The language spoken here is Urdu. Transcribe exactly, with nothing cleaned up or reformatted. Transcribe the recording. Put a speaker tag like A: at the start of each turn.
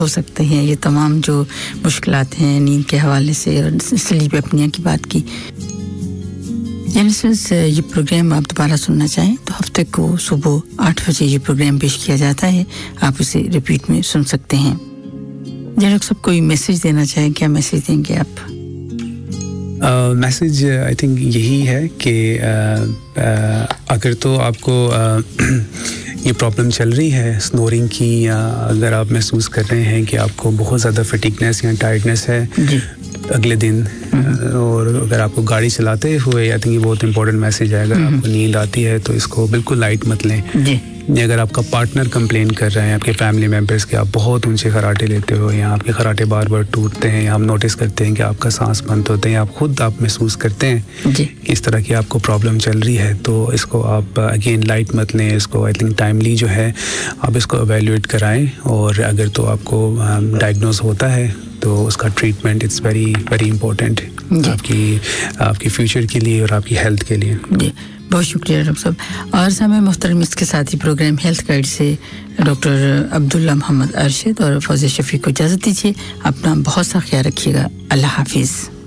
A: ہو سکتے ہیں یہ تمام جو مشکلات ہیں نیند کے حوالے سے اور سلیپ اپنیا کی بات کی. جنسز یہ پروگرام آپ دوبارہ سننا چاہیں تو ہفتے کو صبح آٹھ بجے یہ پروگرام پیش کیا جاتا ہے, آپ اسے ریپیٹ میں سن سکتے ہیں. جناب سب کوئی میسیج دینا چاہیں, کیا میسیج دیں گے آپ؟
B: میسیج آئی تھنک یہی ہے کہ اگر تو آپ کو یہ پرابلم چل رہی ہے سنورنگ کی, یا اگر آپ محسوس کر رہے ہیں کہ آپ کو بہت زیادہ فٹیگنیس یا ٹائرڈنیس ہے اگلے دن, اور اگر آپ کو گاڑی چلاتے ہوئے, آئی تھنک یہ بہت امپورٹنٹ میسیج ہے, اگر آپ کو نیند آتی ہے تو اس کو بالکل لائٹ مت لیں. اگر آپ کا پارٹنر کمپلین کر رہے ہیں, آپ کے فیملی ممبرس کے آپ بہت اونچے خراٹے لیتے ہو, یا آپ کے خراٹے بار بار ٹوٹتے ہیں, یا ہم نوٹس کرتے ہیں کہ آپ کا سانس بند ہوتے ہیں, آپ خود آپ محسوس کرتے ہیں کہ اس طرح کی آپ کو پرابلم چل رہی ہے, تو اس کو آپ اگین لائٹ مت لیں. اس کو آئی تھنک ٹائملی جو ہے آپ اس کو ایویلیویٹ کرائیں, اور اگر تو آپ کو ڈائگنوز ہوتا ہے تو اس کا treatment it's very very important آپ کی آپ کی فیوچر کے لیے اور آپ کی ہیلتھ کے لیے.
A: جی بہت شکریہ ڈاکٹر صاحب. اور سامع محترم, اس کے ساتھ ہی پروگرام ہیلتھ گائیڈ سے ڈاکٹر عبداللہ محمد ارشد اور فوزیہ شفیق کو اجازت دیجیے. اپنا بہت سا خیال رکھیے گا. اللہ حافظ.